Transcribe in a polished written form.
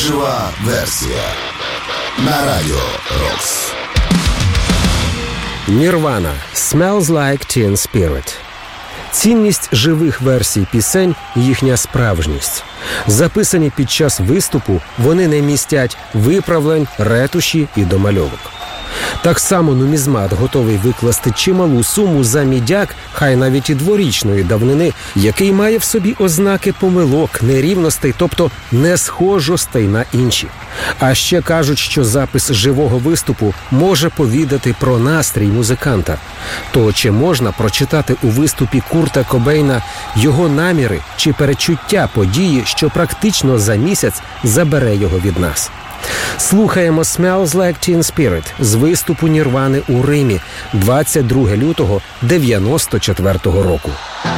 Жива версія на Радіо Рокс. Nirvana – Smells Like Teen Spirit. Цінність живих версій пісень – їхня справжність. Записані під час виступу, вони не містять виправлень, ретуші і домальовок. Так само нумізмат готовий викласти чималу суму за мідяк, хай навіть і дворічної давнини, який має в собі ознаки помилок, нерівностей, тобто несхожостей на інші. А ще кажуть, що запис живого виступу може повідати про настрій музиканта. То чи можна прочитати у виступі Курта Кобейна його наміри чи передчуття події, що практично за місяць забере його від нас? Слухаємо «Smells Like Teen Spirit» з виступу Нірвани у Римі 22 лютого 1994 року.